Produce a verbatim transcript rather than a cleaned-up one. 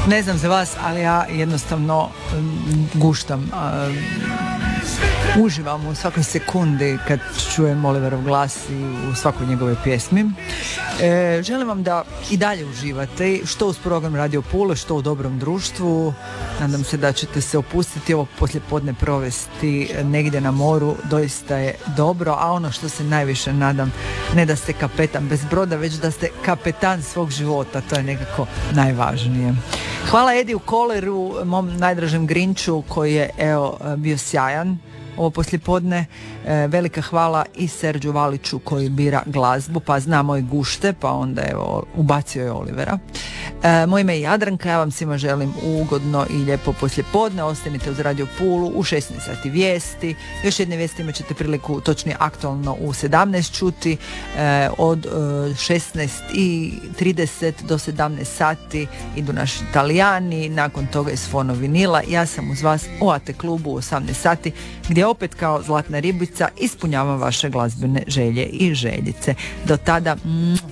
Ne znam za vas, ali ja jednostavno um, guštam. Um, uživam u svakoj sekundi kad čujem Oliverov glas i u svakoj njegove pjesmi. E, želim vam da i dalje uživate, što uz program Radio Pule, što u dobrom društvu. Nadam se da ćete se opustiti ovo poslijepodne provesti negdje na moru, doista je dobro, a ono što se najviše nadam, ne da ste kapetan bez broda, već da ste kapetan svog života, to je nekako najvažnije. Hvala Ediju Koleru, mom najdražem Grinču, koji je evo bio sjajan ovo poslijepodne. E, velika hvala i Serđu Valiću koji bira glazbu, pa zna moj gušte, pa onda evo ubacio je Olivera. E, moje ime je Jadranka, ja vam svima želim ugodno i lijepo poslijepodne. Ostanite uz Radio Pulu u šesnaest sati vijesti. Još jedne vijesti imat ćete priliku, točnije aktualno u sedamnaest čuti. E, od e, šesnaest i trideset do sedamnaest sati idu naši Italijani, nakon toga iz Fono vinila. Ja sam uz vas u A T klubu u osamnaest sati, gdje opet kao zlatna ribica ispunjavam vaše glazbene želje i željice. Do tada, mm,